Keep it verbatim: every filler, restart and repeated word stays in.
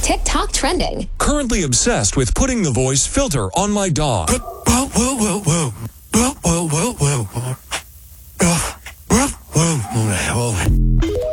TikTok trending. Currently obsessed with putting the voice filter on my dog. Whoa, whoa, whoa, whoa. Whoa, whoa, whoa, whoa.